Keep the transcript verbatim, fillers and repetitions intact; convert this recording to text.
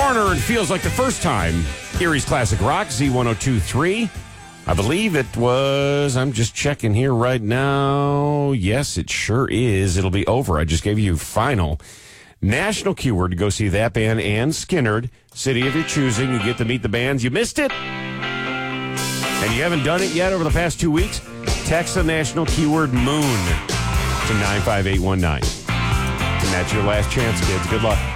Foreigner, it feels like the first time. Erie's Classic Rock, Z one oh two point three. I believe it was, I'm just checking here right now. Yes, it sure is. It'll be over. I just gave you final national keyword to go see that band and Skynyrd. City of your choosing. You get to meet the bands. You missed it, and you haven't done it yet over the past two weeks. Text the national keyword moon to nine five eight one nine. And that's your last chance, kids. Good luck.